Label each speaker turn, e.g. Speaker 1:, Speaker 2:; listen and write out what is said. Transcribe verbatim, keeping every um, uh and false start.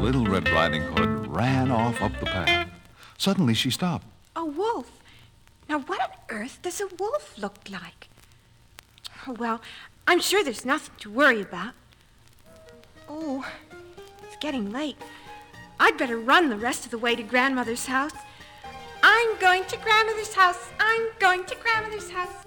Speaker 1: Little Red Riding Hood ran off up the path. Suddenly she stopped.
Speaker 2: A wolf? Now, what on earth does a wolf look like? Oh, well, I'm sure there's nothing to worry about. Oh, it's getting late. I'd better run the rest of the way to Grandmother's house. I'm going to Grandmother's house. I'm going to Grandmother's house.